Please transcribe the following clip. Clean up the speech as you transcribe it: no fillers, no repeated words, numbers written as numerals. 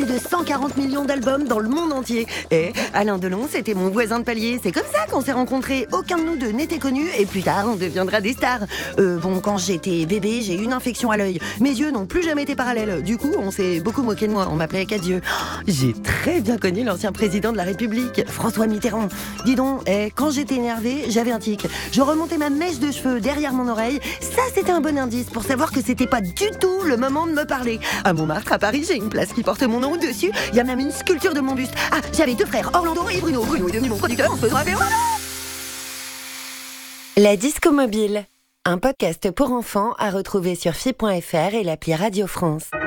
plus de 140 millions d'albums dans le monde entier. Et Alain Delon, c'était mon voisin de palier. C'est comme ça qu'on s'est rencontrés. Aucun de nous deux n'était connu et plus tard, on deviendra des stars. Quand j'étais bébé, j'ai eu une infection à l'œil. Mes yeux n'ont plus jamais été parallèles. Du coup, on s'est beaucoup moqué de moi. On m'appelait Cadieux. J'ai très bien connu l'ancien président de la République, François Mitterrand. Dis donc, quand j'étais énervée, j'avais un tic. Je remontais ma mèche de cheveux derrière mon oreille. Ça, c'était un bon indice pour savoir que c'était pas du tout le moment de me parler. À Montmartre, à Paris, j'ai une place qui porte mon nom dessus. Il y a même une sculpture de mon buste. Ah, j'avais deux frères, Orlando et Bruno. Bruno est devenu mon producteur, on se faisant appeler Orlando. La Disco Mobile, un podcast pour enfants à retrouver sur fi.fr et l'appli Radio France.